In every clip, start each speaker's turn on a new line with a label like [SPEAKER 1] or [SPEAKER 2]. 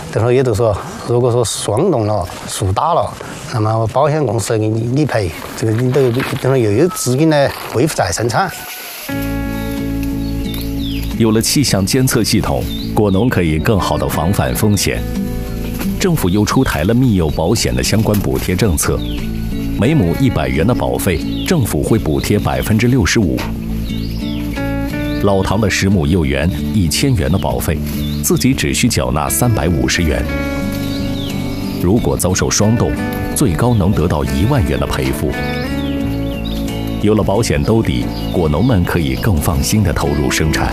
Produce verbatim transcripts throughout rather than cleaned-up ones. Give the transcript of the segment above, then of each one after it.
[SPEAKER 1] 等于也就是说，如果说霜冻了、树打了，那么保险公司给你理赔，这个你都等于又有资金来恢复再生产。
[SPEAKER 2] 有了气象监测系统，果农可以更好地防范风险。政府又出台了密柚保险的相关补贴政策，每亩一百元的保费，政府会补贴百分之六十五。老唐的十亩柚园一千元的保费，自己只需缴纳三百五十元。如果遭受霜冻，最高能得到一万元的赔付。有了保险兜底，果农们可以更放心地投入生产。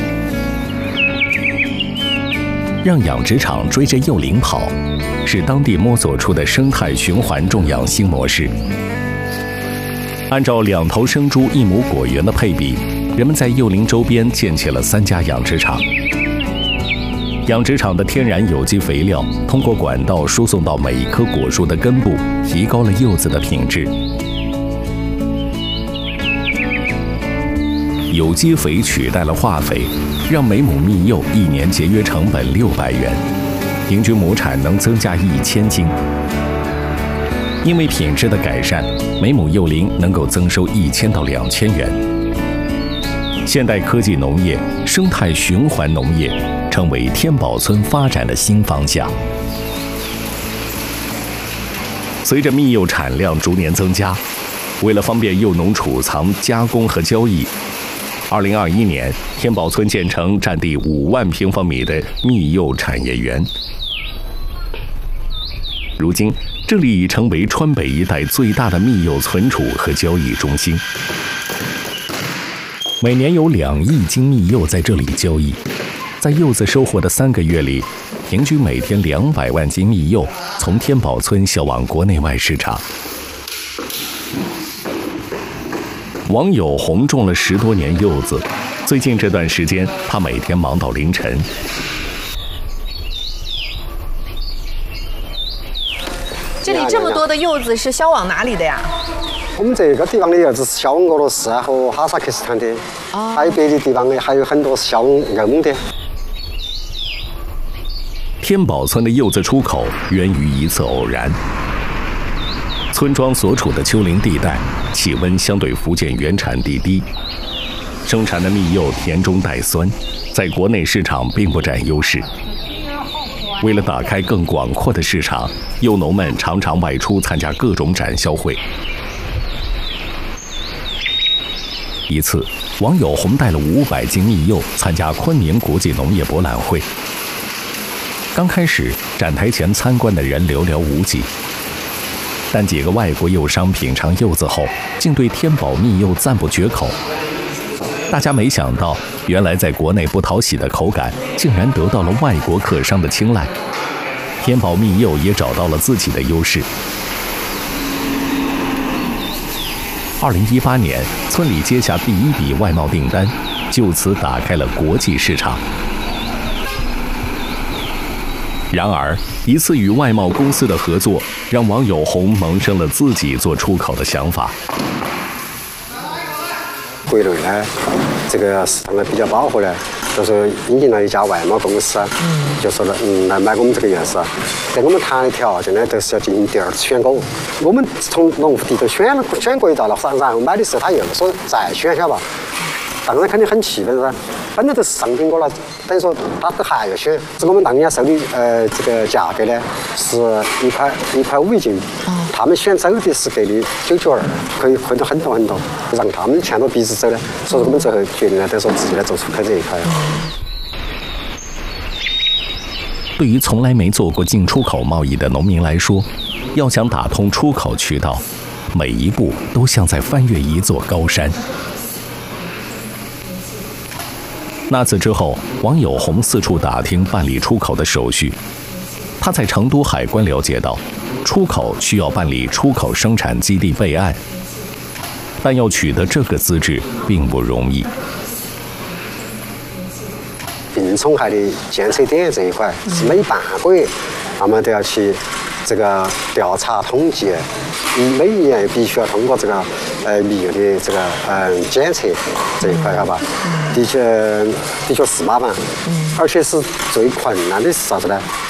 [SPEAKER 2] 让养殖场追着幼龄跑，是当地摸索出的生态循环种养新模式。按照两头生猪一亩果园的配比，人们在幼林周边建起了三家养殖场。养殖场的天然有机肥料通过管道输送到每一棵果树的根部，提高了柚子的品质。有机肥取代了化肥，让每亩蜜柚一年节约成本六百元，平均亩产能增加一千斤。因为品质的改善，每亩柚林能够增收一千到两千元。现代科技农业、生态循环农业成为天宝村发展的新方向。随着蜜柚产量逐年增加，为了方便柚农储藏、加工和交易，二零二一年，天宝村建成占地五万平方米的蜜柚产业园。如今，这里已成为川北一带最大的蜜柚存储和交易中心。每年有两亿斤蜜柚在这里交易，在柚子收获的三个月里，平均每天两百万斤蜜柚从天宝村销往国内外市场。王友红种了十多年柚子，最近这段时间，他每天忙到凌晨。
[SPEAKER 3] 这里这么多的柚子是销往哪里的呀？
[SPEAKER 4] 我们这个地方的柚子是销往俄罗斯和哈萨克斯坦的，哦、还有别的地方的，还有很多是销往欧盟的。
[SPEAKER 2] 天宝村的柚子出口源于一次偶然。村庄所处的丘陵地带，气温相对福建原产地低，生产的蜜柚甜中带酸，在国内市场并不占优势。为了打开更广阔的市场，柚农们常常外出参加各种展销会。一次，王友红带了五百斤蜜柚参加昆明国际农业博览会。刚开始，展台前参观的人寥寥无几。但几个外国友商品尝柚子后，竟对天宝蜜柚赞不绝口。大家没想到，原来在国内不讨喜的口感，竟然得到了外国客商的青睐。天宝蜜柚也找到了自己的优势。二零一八年，村里接下第一笔外贸订单，就此打开了国际市场。然而，一次与外贸公司的合作，让王友红萌生了自己做出口的想法。
[SPEAKER 4] 国内呢，这个市场呢比较饱和呢，就是引进了一家外贸公司，嗯、就说了，嗯，来买我们这个柚子。跟我们谈的条件呢，都是要进行第二次选购。我们从农户地头选了选过一道了，然后买的时候他又说再选，晓得吧？当然肯定很气愤噻。本来都是上苹果了，等于说他都还要选。我们当年收的呃这个价格呢是一块一块五一斤，哦、他们选走的是给的九九二，可以亏得很多很多，让他们牵着鼻子走呢。所以我们最后决定呢，都说自己来做出口这一块。
[SPEAKER 2] 对于从来没做过进出口贸易的农民来说，要想打通出口渠道，每一步都像在翻越一座高山。那次之后，王友红四处打听办理出口的手续。他在成都海关了解到，出口需要办理出口生产基地备案，但要取得这个资质并不容易。
[SPEAKER 4] 病虫害的监测点这一块是每半个月，那么都要去这个调查统计，每一年必须要通过这个呃蜜柚的这个嗯检测这一块，好吧？的确的确是麻烦，而且是最困难的是啥子呢？